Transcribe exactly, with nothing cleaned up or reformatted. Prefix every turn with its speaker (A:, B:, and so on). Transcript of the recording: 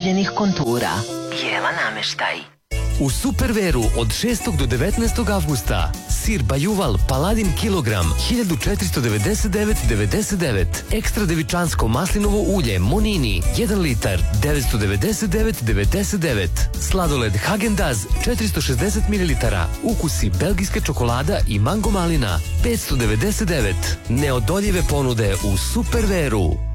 A: uređenih kontura. Jela nameštaj.
B: U Superveru od šestog do devetnaestog avgusta sir Bajuval Paladin kilogram hiljadu četiristo devedeset devet zarez devedeset devet. Ekstra devičansko maslinovo ulje Monini jedan litar devetsto devedeset devet zarez devedeset devet. Sladoled Häagen-Dazs četiristo šezdeset mililitara. Ukusi belgijska čokolada i mango malina petsto devedeset devet. Neodoljive ponude u Superveru.